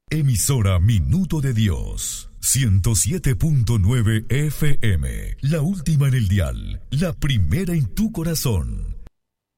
Emisora Minuto de Dios. 107.9 FM. La última en el dial. La primera en tu corazón.